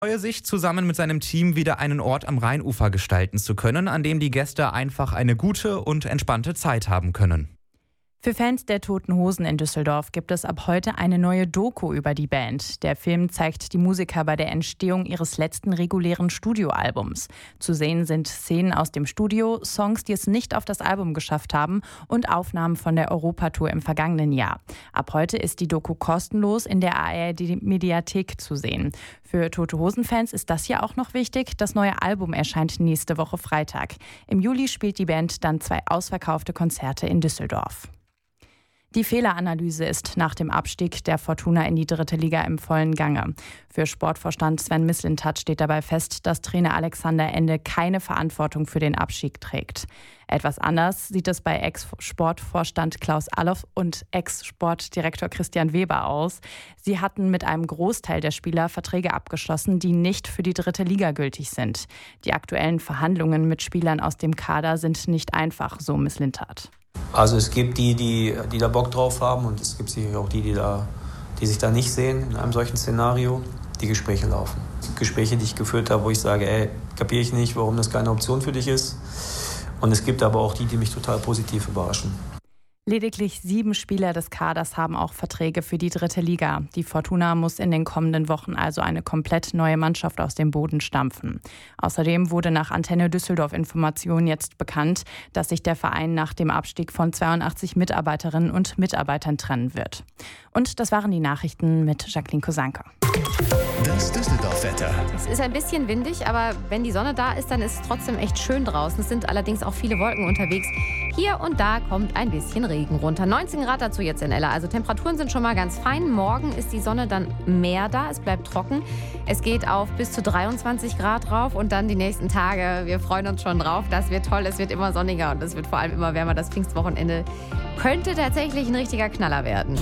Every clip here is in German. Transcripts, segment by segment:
Freue sich, zusammen mit seinem Team wieder einen Ort am Rheinufer gestalten zu können, an dem die Gäste einfach eine gute und entspannte Zeit haben können. Für Fans der Toten Hosen in Düsseldorf gibt es ab heute eine neue Doku über die Band. Der Film zeigt die Musiker bei der Entstehung ihres letzten regulären Studioalbums. Zu sehen sind Szenen aus dem Studio, Songs, die es nicht auf das Album geschafft haben und Aufnahmen von der Europatour im vergangenen Jahr. Ab heute ist die Doku kostenlos in der ARD-Mediathek zu sehen. Für Tote Hosen-Fans ist das hier auch noch wichtig. Das neue Album erscheint nächste Woche Freitag. Im Juli spielt die Band dann 2 ausverkaufte Konzerte in Düsseldorf. Die Fehleranalyse ist nach dem Abstieg der Fortuna in die 3. Liga im vollen Gange. Für Sportvorstand Sven Mislintat steht dabei fest, dass Trainer Alexander Ende keine Verantwortung für den Abstieg trägt. Etwas anders sieht es bei Ex-Sportvorstand Klaus Allof und Ex-Sportdirektor Christian Weber aus. Sie hatten mit einem Großteil der Spieler Verträge abgeschlossen, die nicht für die 3. Liga gültig sind. Die aktuellen Verhandlungen mit Spielern aus dem Kader sind nicht einfach, so Mislintat. Also es gibt die da Bock drauf haben und es gibt sicher auch die sich da nicht sehen in einem solchen Szenario. Die Gespräche laufen. Gespräche, die ich geführt habe, wo ich sage, kapiere ich nicht, warum das keine Option für dich ist. Und es gibt aber auch die mich total positiv überraschen. Lediglich 7 Spieler des Kaders haben auch Verträge für die 3. Liga. Die Fortuna muss in den kommenden Wochen also eine komplett neue Mannschaft aus dem Boden stampfen. Außerdem wurde nach Antenne Düsseldorf Information jetzt bekannt, dass sich der Verein nach dem Abstieg von 82 Mitarbeiterinnen und Mitarbeitern trennen wird. Und das waren die Nachrichten mit Jacqueline Kosanke. Das Düsseldorf-Wetter. Es ist ein bisschen windig, aber wenn die Sonne da ist, dann ist es trotzdem echt schön draußen. Es sind allerdings auch viele Wolken unterwegs. Hier und da kommt ein bisschen Regen runter. 19 Grad dazu jetzt in Ella. Also Temperaturen sind schon mal ganz fein. Morgen ist die Sonne dann mehr da. Es bleibt trocken. Es geht auf bis zu 23 Grad rauf. Und dann die nächsten Tage. Wir freuen uns schon drauf. Das wird toll. Es wird immer sonniger und es wird vor allem immer wärmer. Das Pfingstwochenende könnte tatsächlich ein richtiger Knaller werden.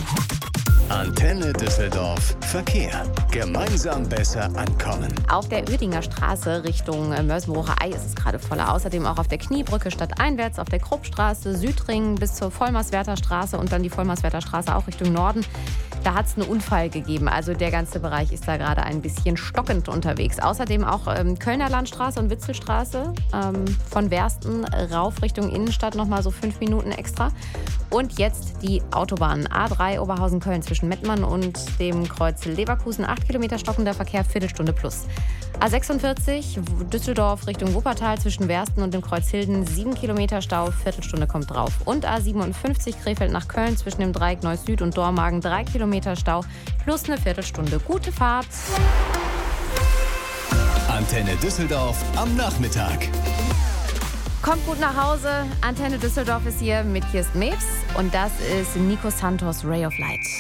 Antenne Düsseldorf Verkehr. Gemeinsam besser ankommen. Auf der Uerdinger Straße Richtung Mörsenbrucher Ei ist es gerade voller. Außerdem auch auf der Kniebrücke stadteinwärts, auf der Kruppstraße, Südring bis zur Vollmarswerter Straße und dann die Vollmarswerter Straße auch Richtung Norden. Da hat es einen Unfall gegeben. Also der ganze Bereich ist da gerade ein bisschen stockend unterwegs. Außerdem auch Kölner Landstraße und Witzelstraße. Von Wersten rauf Richtung Innenstadt nochmal so 5 Minuten extra. Und jetzt die Autobahn A3 Oberhausen-Köln zwischen Mettmann und dem Kreuz Leverkusen. 8 Kilometer stockender Verkehr, Viertelstunde plus. A46 Düsseldorf Richtung Wuppertal zwischen Wersten und dem Kreuz Hilden. 7 Kilometer Stau, Viertelstunde kommt drauf. Und A57 Krefeld nach Köln zwischen dem Dreieck Neuss Süd und Dormagen. 3 Kilometer Stau plus eine Viertelstunde. Gute Fahrt. Antenne Düsseldorf am Nachmittag. Kommt gut nach Hause. Antenne Düsseldorf ist hier mit Kirsten Mewes. Und das ist Nico Santos, Ray of Light.